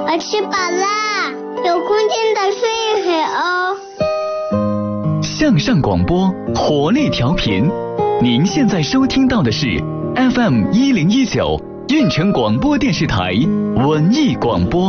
我吃饱啦，有空间的睡一会哦。 向上广播，活力调频。您现在收听到的是 FM 1019运城广播电视台文艺广播。